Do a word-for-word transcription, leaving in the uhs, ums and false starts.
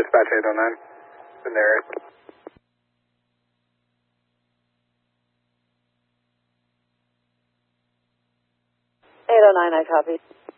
dispatch eight oh nine. In there. eight oh nine, I copy.